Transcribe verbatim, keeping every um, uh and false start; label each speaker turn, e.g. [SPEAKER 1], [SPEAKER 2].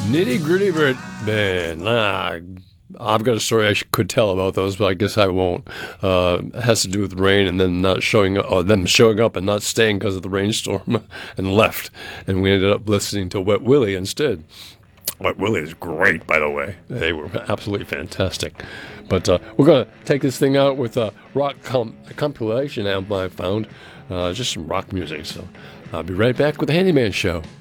[SPEAKER 1] Nitty Gritty Bird Band. Ah, I've got a story I could tell about those, but I guess I won't. Uh, it has to do with rain and then not showing up, or them showing up and not staying because of the rainstorm and left. And we ended up listening to Wet Willie instead. Wet Willie is great, by the way. They were absolutely fantastic. But uh, we're going to take this thing out with a rock com- a compilation album I found. Uh, just some rock music. So I'll be right back with the Handyman Show.